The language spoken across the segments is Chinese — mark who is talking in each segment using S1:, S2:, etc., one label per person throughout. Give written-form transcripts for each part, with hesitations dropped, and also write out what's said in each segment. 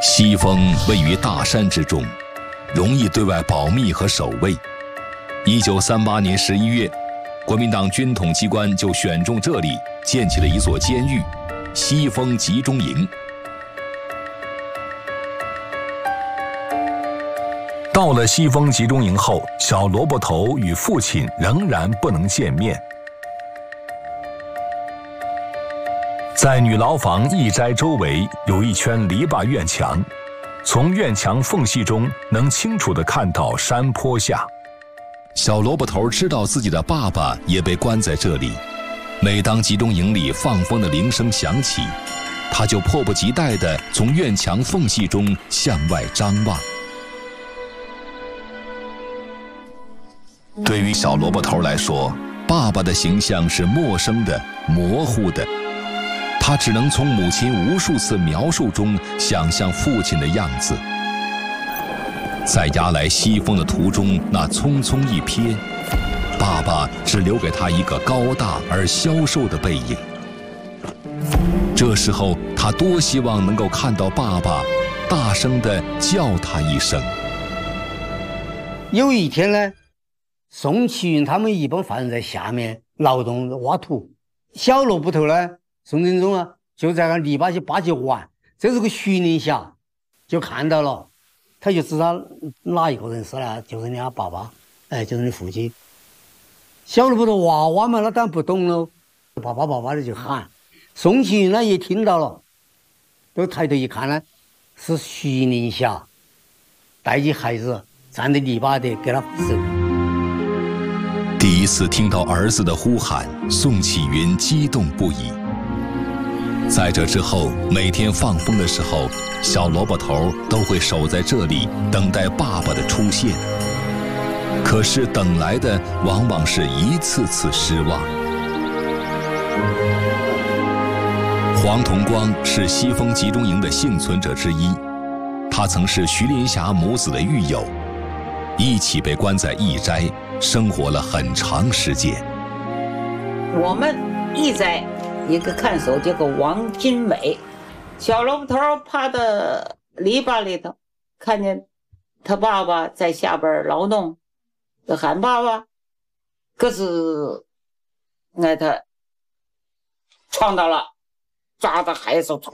S1: 西峰位于大山之中，容易对外保密和守卫。1938年11月，国民党军统机关就选中这里建起了一座监狱——西峰集中营。
S2: 到了西峰集中营后，小萝卜头与父亲仍然不能见面。在女牢房义斋周围有一圈篱笆院墙，从院墙缝隙中能清楚地看到山坡下。
S1: 小萝卜头知道自己的爸爸也被关在这里，每当集中营里放风的铃声响起，他就迫不及待地从院墙缝隙中向外张望。对于小萝卜头来说，爸爸的形象是陌生的、模糊的，他只能从母亲无数次描述中想象父亲的样子。在押来西峰的途中，那匆匆一瞥，爸爸只留给他一个高大而消瘦的背影。这时候，他多希望能够看到爸爸，大声地叫他一声。
S3: 有一天呢，宋其云他们一帮犯人在下面劳动挖土，小萝卜头呢，宋振中啊，就在那篱笆去扒去玩。这是个徐宁霞，就看到了，他就知道哪一个人是呢，就是你爸爸，就是你父亲。小萝卜头娃娃嘛，那当然不懂喽，爸爸爸爸的就喊。宋其云呢也听到了，都抬头一看呢，是徐宁霞带起孩子站在篱笆的给他挥手。
S1: 第一次听到儿子的呼喊，宋启云激动不已。在这之后，每天放风的时候，小萝卜头都会守在这里，等待爸爸的出现。可是等来的往往是一次次失望。黄同光是西峰集中营的幸存者之一，他曾是徐林霞母子的狱友，一起被关在义斋，生活了很长时间。
S4: 我们义斋一个看守叫个王金美，小萝卜头趴到篱笆里头，看见他爸爸在下边劳动，就喊爸爸，可是那他撞到了，抓着孩子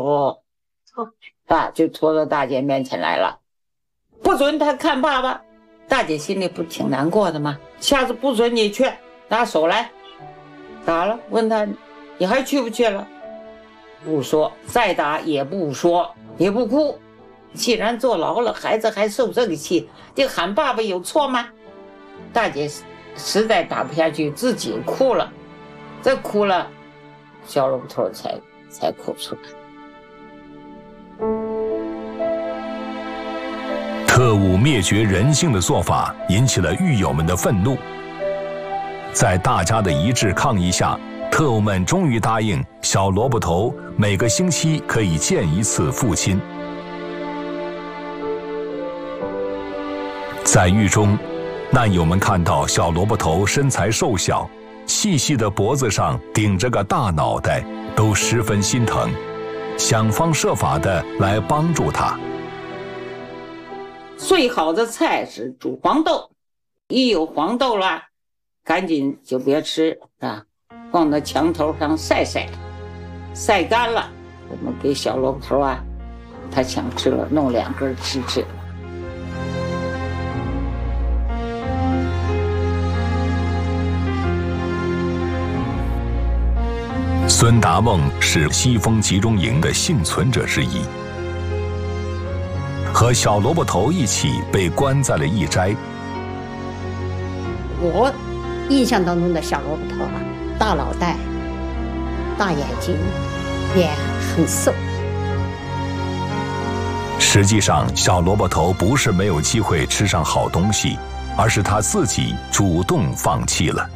S4: 就拖到大姐面前来了，不准他看爸爸。大姐心里不挺难过的吗？下次不准你去，拿手来打了，问他你还去不去了？不说，再打也不说，也不哭。既然坐牢了，孩子还受这个气，这喊爸爸有错吗？大姐实在打不下去，自己哭了。这哭了，小萝卜头才哭出来。
S2: 特务灭绝人性的做法引起了狱友们的愤怒。在大家的一致抗议下，特务们终于答应小萝卜头每个星期可以见一次父亲。在狱中，难友们看到小萝卜头身材瘦小，细细的脖子上顶着个大脑袋，都十分心疼，想方设法的来帮助他。
S4: 最好的菜是煮黄豆，一有黄豆了，赶紧就别吃啊，放到墙头上晒晒，晒干了，我们给小萝卜头啊，他想吃了，弄2根吃。
S2: 孙达梦是西峰集中营的幸存者之一，和小萝卜头一起被关在了义斋。
S5: 我印象当中的小萝卜头啊，大脑袋、大眼睛，脸很瘦。
S2: 实际上，小萝卜头不是没有机会吃上好东西，而是他自己主动放弃了。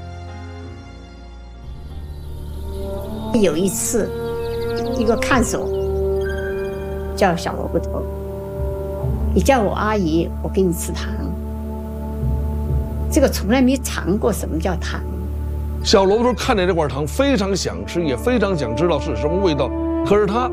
S5: 有一次，一个看守叫小萝卜头，你叫我阿姨，我给你吃糖。这个从来没尝过什么叫糖。
S6: 小萝卜头看着这块糖非常想吃，也非常想知道是什么味道，可是他